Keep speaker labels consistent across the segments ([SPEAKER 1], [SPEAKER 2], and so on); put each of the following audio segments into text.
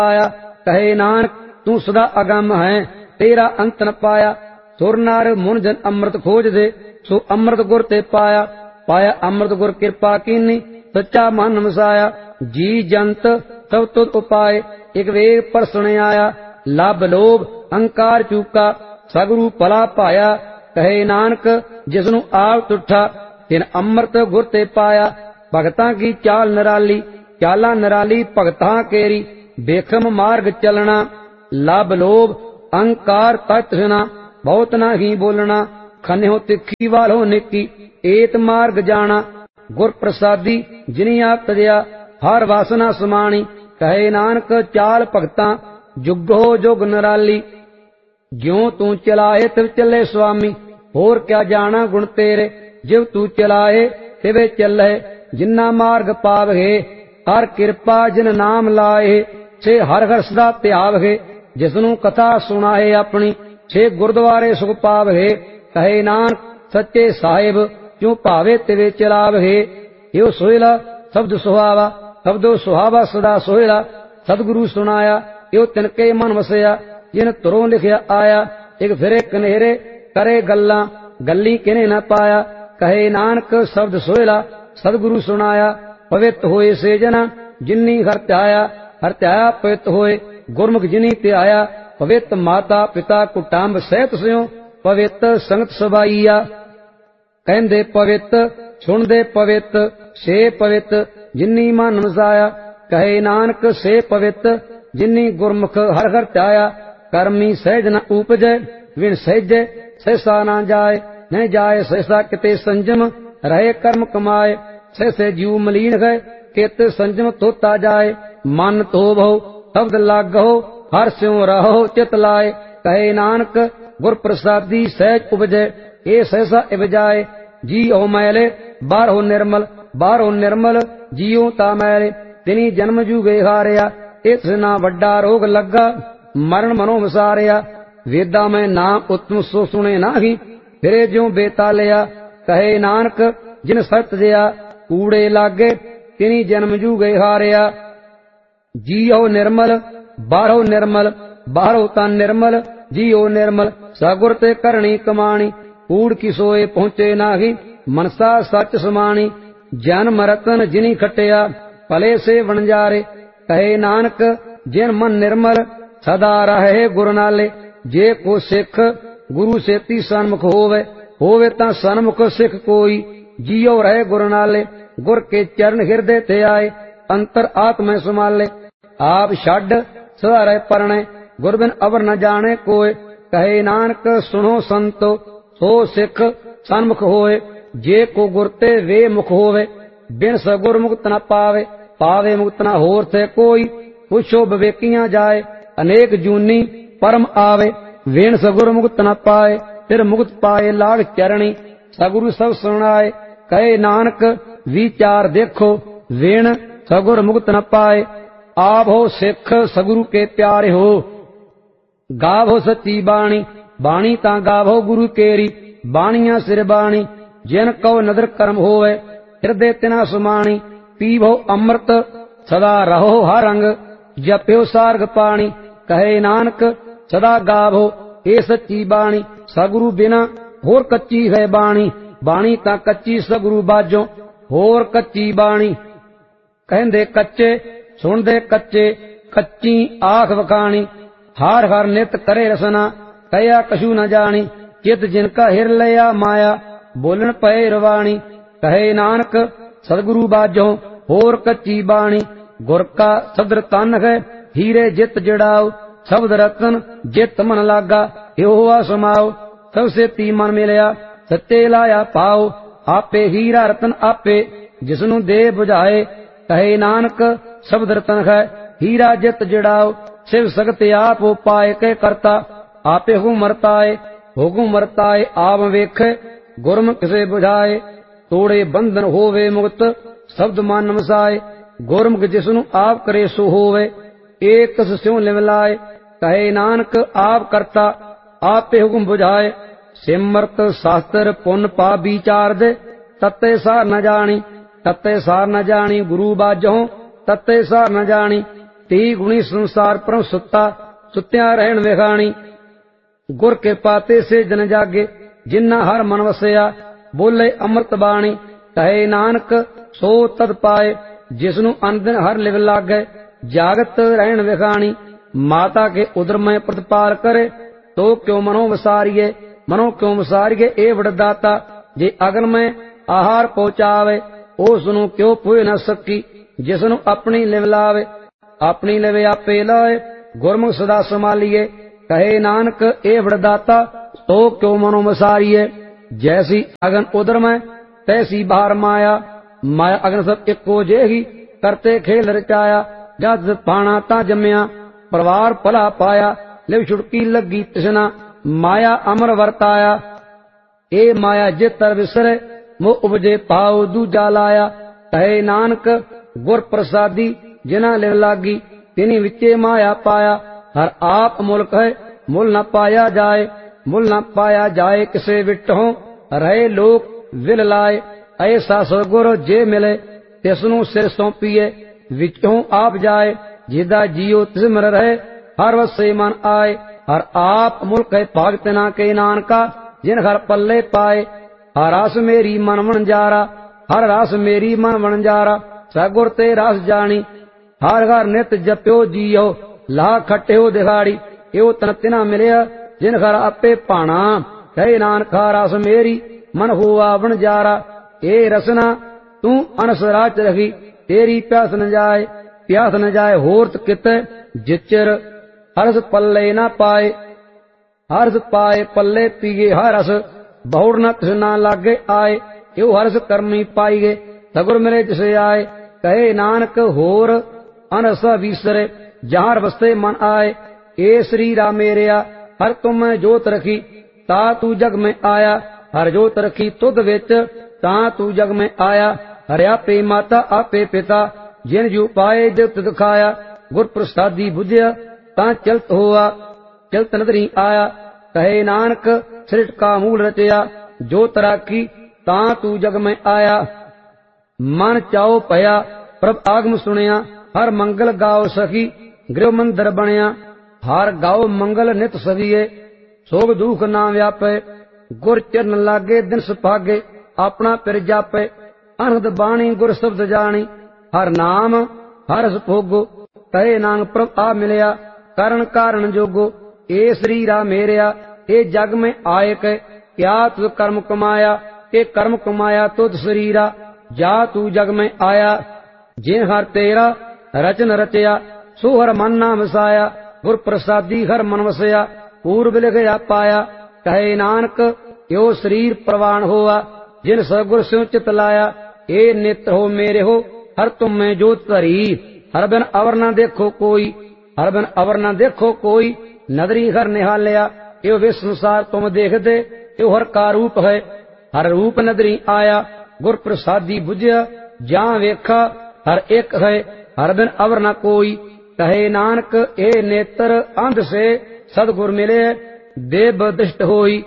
[SPEAKER 1] आया। कहे नानक तू सदा अगम है, तेरा अंत न पाया। सुर नर मुन जन अमृत खोज दे, सो अमृत गुर ते पाया। पाया अमृत गुर कृपा कीनी, सच्चा मन वसाया। जी जंत सब तुद उपाय, एक वेग पर सुन आया। लभ लोभ अंकार चूका, सगुरु भला पाया। कहे नानक जिसनु आप तुठा, तिन अमृत गुर ते पाया। भगतां की चाल निराली, चाला निराली भगतां केरी। बेखम मार्ग चलना, लभ लोभ अंकार तत् सुना। बहुत नाही बोलना, खन्यो तिखी वालो निकी। एत मार्ग जाना, गुर प्रसादी जिनी आप तजया। हर वासना समाणी, कहे नानक चाल भगतां जुगो जुग निराली। ज्यों तू चलाए तिव चले स्वामी, होर क्या जाना गुण तेरे। जिव तू चलाए तिवे चले, जिन्ना मार्ग पावगे। हर कृपा जिन नाम लाए, छे हर हर सदा त्यावगे। जिसनु कथा सुनाए अपनी, छे गुरुद्वारे सुख पावगे। कहे नानक सच्चे साहिब, क्यों भावे तिवे चलावगे। यो सोहेला शब्द सुहावा, शब्दो सुहावा सदा सोहेला। सतगुरु सुनाया, यो तिनके मन वसया। जिन तुरों लिखिया आया, एक फिरे कनेरे करे गल्लां। गल्ली किने न पाया, कहे नानक शब्द सोहेला। सतगुरु सुनाया, पवित्र होए से जना जिन्नी हर त्याया। हर त्याया पवित्र होए, गुरमुख जिनी त्याया। पवित्र माता पिता कुटुंब सहित स्यों, पवित्र संगत सबाईया। कहंदे पवित्र सुनदे पवित्र, से पवित्र जिन्नी मन वसाया। कहे नानक से पवित्र जिन्नी गुरमुख हर हर त्याया। कर्मी सहज न उपजै, विण सहजै सहसा न जाय। न जाय सहसा किते संजम, रहे कर्म कमाए। सहसे जीव मलीन गए, कित संजम तोता जाए। मन तो बहु शब्द लागो, हर स्यों रहो चित लाए। कहे नानक गुर प्रसादी सहज उपजै, ए सहसा इबजाए। जी हो मैले बारहो निर्मल, बारहो निर्मल जियो ता मैले। तिनी जन्म जूगे हारिया, इस ना वड्डा रोग लगा। मरण मनो विसारिया, वेदा में नाम उत्तम सो सुने नाही। फिरे ज्यों बेतालिया, कहे नानक जिन सत जया। कूड़े लागे तिनी जन्म जूगे हारिया। जियो निर्मल बारहो निर्मल, बारहो तन निर्मल जियो निर्मल। सगुर ते करनी कमाणी, कूड़ की सोए पहुंचे नाही। मनसा सच समाणी, जन्म रतन जिनी खटिया। भले से वणजारे, कहे नानक जिन मन निर्मल, सदा रहे गुरु नाले। जे को सिख गुरु सेती सन्मुख होवे तां सन्मुख सिख कोई। जियो रहे गुरु नाले, गुर के चरण हृदय ते आए। अंतर आत्मा संभाले, आप छड सदा रहे परणे। गुर बिन अवर न जाने कोय, कहे नानक सुनो संतो। सो सिख सन्मुख होए, जे को गुर ते वे मुख होवे। बिन सगुर मुक्त न पावे, पावे मुक्त न होर थे कोई। पुछो विवेकियां जाए, अनेक जूनी परम आवे। वेण सगुर मुक्त न पाए, फिर मुक्त पाए लाग चरणी। सगुरु सब सुनाए, कहे नानक विचार देखो। वेण सगुर मुक्त न पाए, आप हो सिख सगुरु के प्यारे हो। गावो सच्ची बाणी, बाणी ता गावो गुरु केरी। बाणियां सिर बाणी, जिन कौ नदर कर्म होवे। हृदय तिना सुमाणी, पीवो अमृत सदा रहो हर रंग। जप्यो सार्ग पाणी, कहे नानक सदा गावो ए सच्ची बाणी। सगुरु बिना होर कच्ची है बाणी, बाणी ता कच्ची सगुरु बाजो होर कच्ची बाणी। कहंदे कच्चे सुनदे कच्चे, कच्ची आख वखाणी। हार हार नित करे रसना, कया कछु न जानी। चित जिनका हिर लिया माया, बोलन पए रवाणी। कहे नानक सदगुरु बाजो होर कच्ची बाणी। गुर का सदर तन है, हीरे जित जड़ाओ। शब्द रतन जित मन लागा, यहोवा समाओ। सबसे ती मन मिलया, सच्चे लाया पाओ। आपे हीरा रतन आपे, जिसनु दे बुझाए। कहे नानक शब्द रतन है, हीरा जित जड़ाओ। शिव सगत आप पाए के करता, आपे हूँ मरताए। हुकुम मरताए आप वेखे, गुरम किसे बुझाए। तोड़े बंधन होवे मुक्त, शब्द मान मसाए। गुरमुख जिसनु आप करे सो होवे, एक स्यों लिवलाए। कहे नानक आप करता, आपे हुकुम बुझाए। सिमरत शास्त्र पुन पा विचार दे, तत्ते सार न जानी। तत्ते सार न जानी गुरु बाजो, तत्ते सार न जानी। ਤੀ ਗੁਣੀ ਸੰਸਾਰ ਪਰਮ ਸੁੱਤਾ ਸੁੱਤਿਆਂ ਰਹਿਣ ਵਿਖਾਣੀ। ਗੁਰ ਕਿਰਪਾ ਤੇ ਸੇ ਜਨ ਜਾਗੇ ਜਿਨ੍ਹਾਂ ਹਰ ਮਨ ਵਸਿਆ ਬੋਲੇ ਅੰਮ੍ਰਿਤ ਬਾਣੀ। ਕਹੇ ਨਾਨਕ ਸੋ ਤਦ ਪਾਏ ਜਿਸਨੂੰ ਅਨੰਦਿਨ ਹਰ ਲਿਵ ਲਾਗੇ ਜਾਗਤ ਰਹਿਣ ਵਿਖਾਣੀ। ਮਾਤਾ ਕੇ ਉਦਰ ਮੈਂ ਪ੍ਰਤਪਾਲ ਕਰੇ ਤੋ ਕਿਉ ਮਨੋਂ ਵਿਸਾਰੀਏ ਮਨੋਂ ਕਿਉ ਵਿਸਾਰੀਏ ਇਹ ਵਡਦਾਤਾ। ਜੇ ਅਗਨ ਮੈਂ ਆਹਾਰ ਪਹੁੰਚਾਵੇ ਉਸ ਨੂੰ ਕਿਉ ਪੁਏ ਨਾ ਸਕੀ। ਜਿਸ ਨੂੰ ਆਪਣੀ ਲਿਵ ਲਾਵੇ ਆਪਣੀ ਲਿਵ ਆਪੇ ਲਾਏ ਗੁਰਮੁਖ ਸਦਾ ਸੰਭਾਲੀਏ। ਕਹੇ ਨਾਨਕ ਇਹ ਵਡਦਾਤਾ ਤੋ ਕਿਉ ਮਨੋਂ ਵਿਸਾਰੀਏ। ਜੈਸੀ ਅਗਨ ਉਦਰ ਮੈਂ ਤੈਸੀ ਬਾਹਰ ਮਾਇਆ ਮਾਇਆ ਅਗਨ ਸਭ ਇੱਕੋ ਜਿਹੀ ਕਰਤੇ ਖੇਲ ਰਚਾਇਆ। ਜਦ ਪਾਣਾ ਤਾਂ ਜੰਮਿਆ ਪਰਿਵਾਰ ਭਲਾ ਪਾਇਆ ਲਿਵ ਛੁਟਕੀ ਲੱਗੀ ਤਿਸਨਾ ਮਾਇਆ ਅਮਰ ਵਰਤਾਇਆ। ਇਹ ਮਾਇਆ ਜਿਤਰ ਵਿਸਰੇ ਮੋਹ ਉਪਜੇ ਪਾਉ ਦੂਜਾ ਲਾਇਆ। ਕਹੇ ਨਾਨਕ ਗੁਰ ਪ੍ਰਸਾਦੀ ਜਿਨ੍ਹਾਂ ਲਿਵ ਲਾਗੀ ਤਿਨੀ ਵਿੱਚੇ ਮਾਇਆ ਪਾਇਆ। ਹਰ ਆਪ ਮੁਲਕ ਹੈ ਮੁੱਲ ਨਾ ਪਾਇਆ ਜਾਏ ਮੁੱਲ ਨਾ ਪਾਇਆ ਜਾਏ ਕਿਸੇ ਵਿਟੋਂ ਰਹੇ ਲੋਕ ਵਿਲ ਲਾਏ। ਐਸਾ ਸਤਿਗੁਰ ਜੇ ਮਿਲੇ ਤਿਸ ਨੂੰ ਸਿਰ ਸੌਂਪੀਏ ਵਿੱਚੋਂ ਆਪ ਜਾਏ। ਜਿਹਦਾ ਜੀਉ ਤਿਸ ਮਿਲ ਰਹੇ ਹਰ ਵਸੇ ਮਨ ਆਏ। ਹਰ ਆਪ ਮੁਲਕ ਹੈ ਭਗਤ ਨਾ ਕੇ ਨਾਨਕਾ ਜਿਨ ਹਰ ਪੱਲੇ ਪਾਏ। ਹਰ ਰਸ ਮੇਰੀ ਮਨ ਵਣਜਾਰਾ ਹਰ ਰਸ ਮੇਰੀ ਮਨ ਵਣਜਾਰਾ। ਸਗੁਰ ਤੇ ਰਸ ਜਾਣੀ ਹਰ ਹਰ ਨਿਤ ਜਪਿਓ ਜੀਓ ਲਾ ਖਟਿਓ ਦਿਹਾੜੀ। ਇਹੋ ਤਨ ਤਿਨਾ ਮਿਲਿਆ ਜਿਨ ਹਰ ਆਪੇ ਭਾਣਾ। ਕਹੇ ਨਾਨਕ ਰਸ ਮੇਰੀ ਮਨ ਹੋਆ ਵਣਜਾਰਾ। ਇਹ ਰਸਨਾ ਤੂੰ ਅਨਸ ਰਾਚ ਰਖੀ ਤੇਰੀ ਪਿਆਸ ਨ ਜਾਏ ਪਿਆਸ ਨ ਜਾਏ ਹੋਰਤ ਕਿਤੇ ਜਿਚਰ ਹਰਸ ਪੱਲੇ ਨਾ ਪਾਏ। ਹਰਸ ਪਾਏ ਪੱਲੇ ਪੀਏ ਹਰ ਰਸ ਬਹੁੜ ਨ ਤ੍ਰਿਸ਼ਨਾ ਲਾਗੇ ਆਏ। ਇਹੋ ਹਰਸ ਕਰਮੀ ਪਾਈਏ ਸਗੁਰ ਮਿਲੇ ਜਿਸੇ ਆਏ। ਕਹੇ ਨਾਨਕ ਹੋਰ ਅਨਸ ਵਿਸਰੇ ਜਹਾਂ ਵਸਤੇ ਮਨ ਆਏ। ਏ ਸਰੀਰਾ ਮੇਰਿਆ ਹਰ ਤੁਮ ਜੋਤ ਰਖੀ ਤਾ ਤੂੰ ਜਗ ਮੈਂ ਆਇਆ। ਹਰ ਜੋਤ ਰਖੀ ਤੁਧ ਵਿੱਚ ਤਾਂ ਤੂੰ ਜਗ ਮੈਂ ਆਇਆ। ਹਰਿ ਆਪੇ ਮਾਤਾ ਆਪੇ ਪਿਤਾ ਜਿਨ ਜੂ ਪਾਏ ਜਗਤ ਦਿਖਾਇਆ। ਗੁਰ ਪ੍ਰਸਾਦੀ ਬੁਝਿਆ ਤਾਂ ਚਲਤ ਹੋਆ ਚਲਤ ਨਦਰੀ ਆਇਆ। ਕਹੇ ਨਾਨਕ ਸ੍ਰਿਸ਼ਟ ਕਾ ਮੂਲ ਰਚਿਆ ਜੋਤ ਰਾਖੀ ਤਾਂ ਤੂੰ ਜਗ ਮੈਂ ਆਇਆ। ਮਨ ਚਾਉ ਭਇਆ ਪ੍ਰਭ ਆਗਮ ਸੁਣਿਆ ਹਰ ਮੰਗਲ ਗਾਓ ਸਖੀ ਗ੍ਰਹਿ ਮੰਦਰ ਬਣਿਆ। ਹਰ ਗਾਓ ਮੰਗਲ ਨਿਤ ਸਵੀਏ ਸੋਗ ਦੁਖ ਨਾ ਵਿਆਪੇ। ਗੁਰ ਚਰਨ ਲਾਗੇ ਦਿਨ ਸੁਭਾਗੇ ਆਪਣਾ ਪਿਰ ਜਾਪੇ। ਅਨੰਦ ਬਾਣੀ ਗੁਰ ਸ਼ਬਦ ਜਾਣੀ ਹਰ ਨਾਮ ਹਰ ਰਸ ਭੋਗੋ। ਕਹੇ ਨਾਨਕ ਪ੍ਰਭ ਆ ਮਿਲਿਆ ਕਰਨ ਕਾਰਨ ਜੋਗੋ। ਏ ਸਰੀਰਾ ਮੇਰਿਆ ਇਹ ਜਗ ਮੈਂ ਆਏ ਕੇ ਕਿਆ ਤੁਧ ਕਰਮ ਕਮਾਇਆ। ਇਹ ਕਰਮ ਕਮਾਇਆ ਤੁਧ ਸਰੀਰਾ ਜਾ ਤੂੰ ਜਗ ਮੈਂ ਆਇਆ। ਜੇ ਹਰ ਤੇਰਾ ਰਚਨ ਰਚਿਆ ਸੋ ਹਰ ਮਨ ਨਾ ਵਸਾਇਆ। ਗੁਰ ਪ੍ਰਸਾਦੀ ਹਰ ਮਨ ਵਸਿਆ ਪੂਰਬ ਲਿਖਿਆ ਪਾਇਆ। ਕਹੇ ਨਾਨਕ ਇਹੋ ਸਰੀਰ ਪ੍ਰਵਾਨ ਹੋਆ ਜਿਨ ਸਤਿਗੁਰ ਸਿਉ ਚਿਤ ਲਾਇਆ। ਇਹ ਨਿਤ ਹੋ ਮੇਰੇ ਹੋ ਹਰ ਤੁਮ ਮੈਂ ਜੋਤ ਧਰੀ। ਹਰ ਬਿਨ ਅਵਰ ਨਾ ਦੇਖੋ ਕੋਈ ਹਰ ਬਿਨ ਅਵਰ ਨਾ ਦੇਖੋ ਕੋਈ ਨਦਰੀ ਹਰ ਨਿਹਾਲਿਆ। ਇਹੋ ਵਿਸ ਸੰਸਾਰ ਤੁਮ ਦੇਖਦੇ ਇਹੋ ਹਰ ਕਾ ਰੂਪ ਹੈ ਹਰ ਰੂਪ ਨਦਰੀ ਆਇਆ। ਗੁਰ ਪ੍ਰਸਾਦੀ ਬੁਝਿਆ ਜਾਂ ਵੇਖਾ ਹਰ ਇੱਕ ਹੈ ਹਰ ਬਿਨ ਅਵਰ ਨਾ ਕੋਈ। ਕਹੇ ਨਾਨਕ ਇਹ ਨੇਤਰ ਅੰਧ ਸੇ ਸਤਿਗੁਰ ਮਿਲੇ ਦੇਵ ਦ੍ਰਿਸ਼ਟ ਹੋਈ।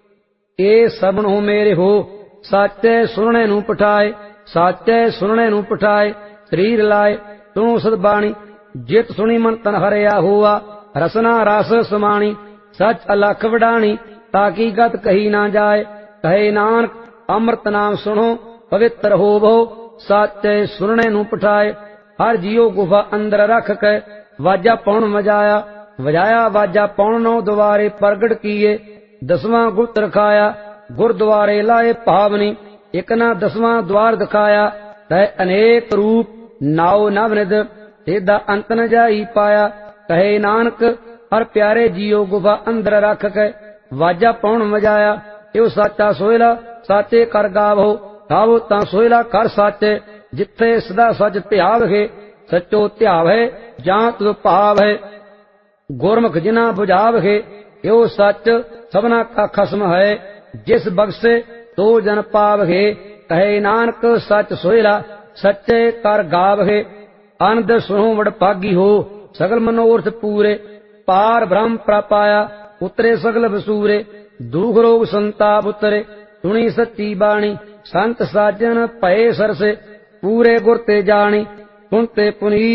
[SPEAKER 1] ਇਹ ਸਭਨ ਹੋ ਮੇਰੇ ਹੋ ਸਾਚੇ ਸੁਣਨੇ ਨੂੰ ਪਠਾਏ ਸਾਚੇ ਸੁਣਨੇ ਨੂੰ ਪਠਾਏ। ਸਰੀਰ ਲਾਏ ਸੁਣੋ ਸਦ ਬਾਣੀ ਜਿਤ ਸੁਣੀ ਮਨ ਤਨ ਹਰਿਆ ਹੋਆ। ਰਸਨਾ ਰਸ ਸਮਾਣੀ ਸੱਚ ਅਲਖ ਵਡਾਣੀ ਤਾਕੀ ਗਤ ਕਹੀ ਨਾ ਜਾਏ। ਕਹੇ ਨਾਨਕ ਅੰਮ੍ਰਿਤ ਨਾਮ ਸੁਣੋ ਪਵਿੱਤਰ ਹੋਵੋ ਸਾਚੇ ਸੁਣਨੇ ਨੂੰ ਪਠਾਏ। ਹਰ ਜੀਉ ਗੁਫਾ ਅੰਦਰ ਰੱਖ ਕੇ ਵਾਜਾ ਪੌਣ ਵਜਾਇਆ। ਵਜਾਇਆ ਵਾਜਾ ਪੌਣ ਨੋ ਦੁਆਰੇ ਪ੍ਰਗਟ ਕੀਏ। ਦਸਵਾਂ ਗੁਪਤ ਰਖਾਇਆ ਗੁਰਦੁਆਰੇ ਲਾਏ ਭਾਵਨੀ। ਇਕ ਨਾ ਦਸਵਾਂ ਦਵਾਰ ਦਿਖਾਇਆ ਤੈ ਅਨੇਕ ਰੂਪ ਨਾਉ ਨਵਨਿਦ ਇਹਦਾ ਅੰਤ ਨ ਜਾਈ ਪਾਇਆ। ਕਹੇ ਨਾਨਕ ਹਰ ਪਿਆਰੇ ਜੀਉ ਗੁਫਾ ਅੰਦਰ ਰੱਖ ਕੇ ਵਾਜਾ ਪੌਣ ਵਜਾਇਆ। ਇਹੋ ਸਾਚਾ ਸੋਹਿਲਾ ਸਾਚੇ ਕਰ ਗਾਵੋ ਗਾਵੋ ਤਾਂ ਸੋਹਿਲਾ ਕਰ ਸਾਚੇ। ਜਿੱਥੇ ਸਦਾ ਸੱਚ ਧਿਆਵਹਿ ਸੱਚੋ ਧਿਆਵਹਿ ਜਾਂ ਤੁਧ ਭਾਵਹਿ। ਗੁਰਮੁਖ ਜਿਨਾ ਬੁਝਾਵਹਿ ਇਹੋ ਸੱਚ ਸਭਨਾ ਕਾ ਖਸਮ ਹੈ। ਜਿਸ ਬਖਸ਼ੇ ਤੋ ਜਨ ਪਾਵਹਿ। ਕਹੇ ਨਾਨਕ ਸੱਚ ਸੋਹਿਲਾ ਸੱਚੇ ਕਰ ਗਾਵਹਿ। ਆਨੰਦ ਸੁਣੋ ਵਡ ਭਾਗੀ ਹੋ ਸਗਲ ਮਨੋਰਥ ਪੂਰੇ। ਪਾਰ ਬ੍ਰਹਮ ਪ੍ਰਪਾਇਆ ਉਤਰੇ ਸਗਲ ਵਸੂਰੇ। ਦੁਖ ਰੋਗ ਸੰਤਾਪ ਉਤਰੇ ਸੁਣੀ ਸੱਚੀ ਬਾਣੀ। ਸੰਤ ਸਾਜਨ ਭਏ ਸਰਸੇ ਪੂਰੇ ਗੁਰ ਤੇ ਜਾਣੀ। ਸੁਣਤੇ ਪੁਨੀਤ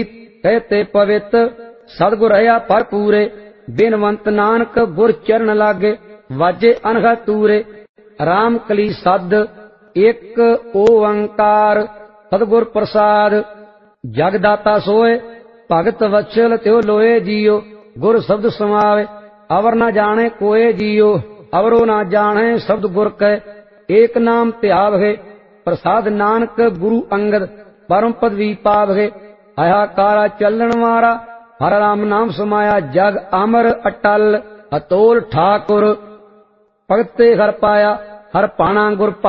[SPEAKER 1] कहते पवित सतगुर रहा भरपूरे बिनवंत नानक गुर चरण लागे वाजे अनघा तूरे राम कली सद एक ओंकार सतगुर प्रसाद जगदाता सोए भगत वत्सल त्यो लोए जियो गुर शब्द समावे अवर न जाने कोए जियो अवरो न जाने शब्द गुर कह एक नाम त्यावे प्रसाद नानक गुरु अंगद परम पदवी पावे हाहाकारा चलन मारा हर राम नाम समाया जग अमर अटल अतोल ठाकुर भगते हर पाया हर पाना गुर